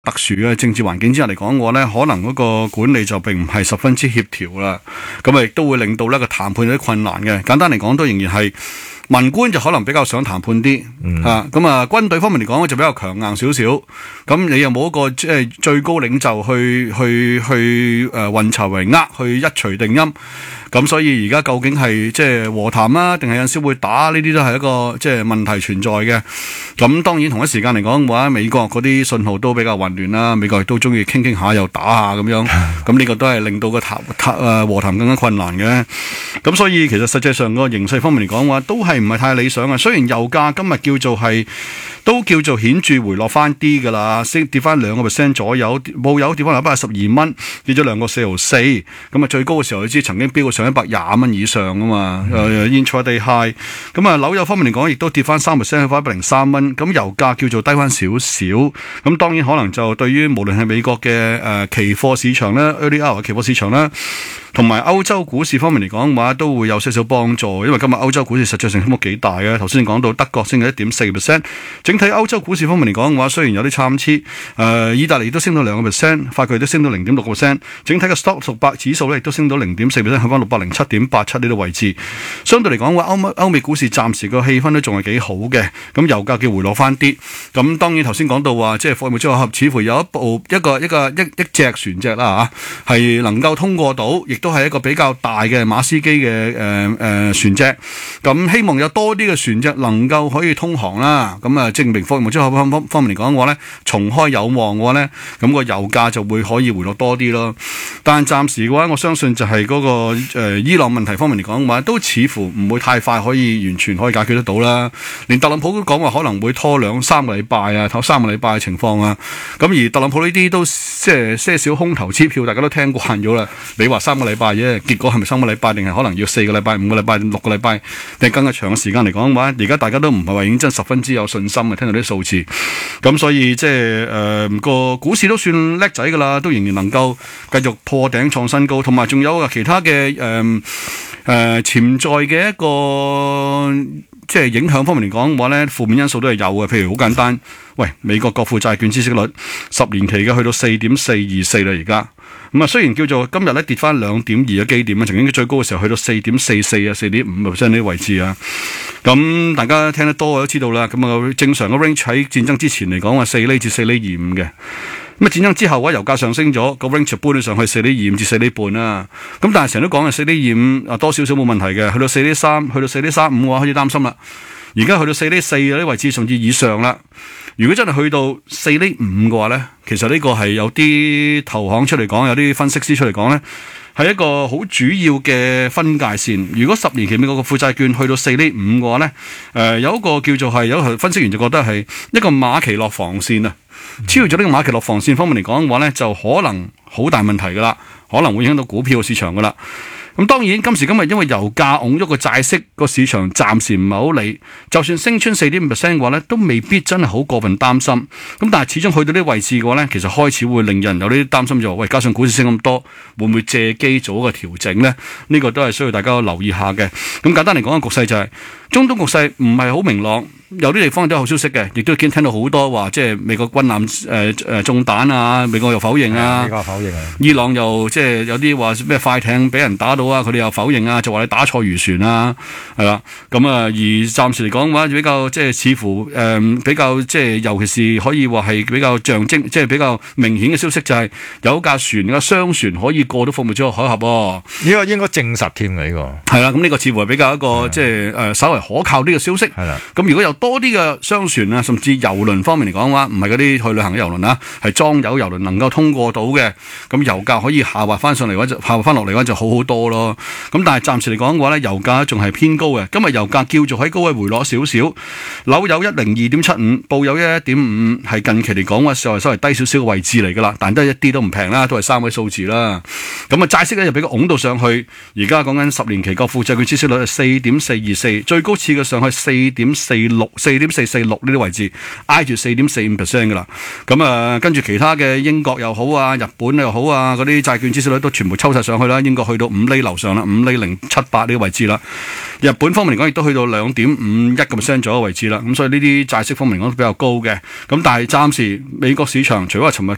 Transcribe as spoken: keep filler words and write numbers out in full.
特殊嘅政治環境之下嚟講嘅話咧，可能嗰個管理就並唔係十分之協調啦。咁啊，亦都會令到呢個談判有啲困難嘅。簡單嚟講，都仍然係文官就可能比較想談判啲， 嗯、 啊，咁啊軍隊方面嚟講就比較強硬少少。咁你又冇一個即係最高領袖去去去誒運籌帷幄，去一錘定音。咁所以而家究竟係即係和談啊，定係有陣時會打？呢啲都係一個即係問題存在嘅。咁當然同一時間嚟講嘅話，美國嗰啲信號都比較混亂啦。美國亦都中意傾傾下又打下咁樣。咁呢個都係令到個談談誒和談更加困難嘅。咁所以其實實際上個形勢方面嚟講嘅話，都係唔係太理想啊。雖然油價今日叫做係都叫做顯著回落翻啲㗎啦，升跌翻兩個 percent 左右，冇油跌翻嚟一百十二蚊，跌咗兩個四毫四。咁啊最高嘅時候你知曾經飆過上一百廿蚊以上啊嘛，誒intraday high。咁啊紐油方面嚟講，亦都跌翻三 percent 去翻一百零三蚊。咁油價叫做低翻少少。咁當然可能就對於無論係美國嘅誒、呃、期貨市場咧 ，early hour 期貨市場咧，同埋歐洲股市方面嚟講嘅話，都會有少少幫助。因為今日歐洲股市實際上升幅幾大嘅。頭先講到德國升咗一點四 percent， 整體歐洲股市方面嚟講嘅話，雖然有啲參差，誒、呃、意大利都升到兩個 percent， 法國都升到零點六個 percent， 整體嘅 Stock 六百指數咧亦都升到零點四 percent， 去翻六百零七點八七呢個位置。相對嚟講嘅話，歐美歐美股市暫時個氣氛都仲係幾好嘅。咁油價叫回落翻啲。咁當然頭先講到話，即係貨物組合似乎有一部一個一個一一隻船隻啦嚇，係能夠通過到，亦都係一個比較大嘅馬斯基嘅誒誒船隻。咁希望有多啲嘅船隻能夠可以通航啦。咁啊證明貨物組合方方面嚟講嘅話咧，重開有望嘅話咧，咁個油價就會可以回落多啲咯。但係暫時嘅話，我相信就係嗰、那個、呃、伊朗問題方面嚟講嘅話，都似乎唔會太快可以完全可以解決得到啦。連特朗普都講話可能會拖兩三個禮拜啊，拖三個禮拜嘅情況啊。咁而特朗普呢啲都即係些少空頭支票，大家都聽慣咗啦。你話三個禮拜啫，結果係咪三個禮拜，定係可能要四個禮拜、五個禮拜、六個禮拜，定係更加長嘅時間嚟講嘅話，而家大家都唔係話認真十分之有信心嘅，聽到啲數字。咁所以即係誒個股市都算叻仔㗎啦，都仍然能夠繼續破頂創新高，同埋仲有其他嘅誒誒潛在嘅一個即係影響方面嚟講嘅話咧，負面因素都係有嘅。譬如好簡單，喂，美國國庫債券孳息率十年期嘅去到四點四二四啦，而家咁啊，雖然叫做今日咧跌翻兩點二嘅基點啊，曾經最高嘅時候去到四點四四啊、四點五 percent 呢啲位置啊。咁大家聽得多都知道啦。咁啊，正常嘅 range 喺戰爭之前嚟講話四厘至四厘二五嘅。咁啊，戰爭之後嘅油價上升咗，個 range 搬咗上去四厘二五至四厘半啦。咁但係成日都講係四厘二五啊，多少少冇問題嘅。去到四厘三，去到四厘三五嘅話，開始擔心啦。而家去到四厘四嗰啲位置甚至以上啦。如果真係去到四厘五嘅話咧，其實呢個係有啲投行出嚟講，有啲分析師出嚟講咧，係一個好主要嘅分界線。如果十年期美國嘅負債券去到四厘五嘅話咧，誒、呃、有一個叫做係有一個分析員就覺得係一個馬奇諾防線啊。超越咗呢個馬奇諾防線方面嚟講嘅話咧，就可能好大問題噶啦，可能會影響到股票市場噶啦。咁當然今時今日因為油價拱咗個債息，個市場暫時唔係好理，就算升穿四點五 percent 嘅話咧，都未必真係好過分擔心。咁但係始終去到呢啲位置嘅話咧，其實開始會令人有啲擔心，就話喂，加上股市升咁多，會唔會借機做一個調整咧？呢、這個都係需要大家留意下嘅。咁簡單嚟講嘅局勢就係、是、中東局勢唔係好明朗。有啲地方都有好消息嘅，亦都已經聽到好多話，即係美國軍艦誒誒中彈啊，美國又否認啊， 美國否認啊， 伊朗又即係有啲話咩快艇俾人打到啊，佢哋又否認啊，就話你打錯漁船啊，係啦，咁啊，而暫時嚟講嘅話，比較即係似乎誒、呃、比較即係，尤其是可以話係比較象徵，即係比較明顯嘅消息就係有架船嘅商船可以過到霍姆茲海峽喎， 呢個應該證實添嘅呢個， 係啦，咁呢個似乎係比較一個即係誒稍為可靠啲嘅消息，係啦，咁如果有多啲嘅商船啊，甚至郵輪方面嚟講嘅話，唔係嗰啲去旅行嘅郵輪啊，係裝有郵輪能夠通過到嘅，咁油價可以下滑翻上嚟嘅話，就下滑翻落嚟嘅話就好好多咯。咁但係暫時嚟講嘅話咧，油價仲係偏高嘅。今日油價叫做喺高位回落少少，紐有一零二點七五，布有一一點五，係近期嚟講話稍微稍微低少少嘅位置嚟㗎啦，但都係一啲都唔平啦，都係三位數字啦。咁啊債息咧就俾佢拱到上去，而家講緊十年期國庫債券孳息率係四點四二四，最高次嘅上去四點四六，四點四四六呢啲位置，挨住四點四五 percent 噶啦。咁啊，跟住其他嘅英國又好啊，日本又好啊，嗰啲債券孳息率都全部抽晒上去啦。英國去到五厘樓上啦，五厘零七八呢個位置啦。日本方面嚟講，亦都去到兩點五一個 percent 左右嘅位置啦。咁所以呢啲債息方面嚟講都比較高嘅。咁但係暫時美國市場除咗話尋日